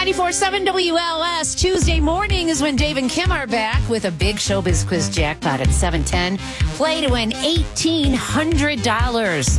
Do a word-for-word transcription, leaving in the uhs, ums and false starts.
ninety-four point seven W L S. Tuesday morning is when Dave and Kim are back with a big Showbiz Quiz jackpot at seven ten. Play to win eighteen hundred dollars.